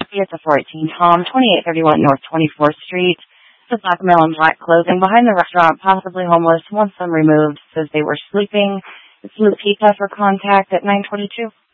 It's a 14 Tom, 2831 North 24th Street. The black male in black clothing behind the restaurant, possibly homeless, wants them removed, says they were sleeping. It's Lupita for contact at 922.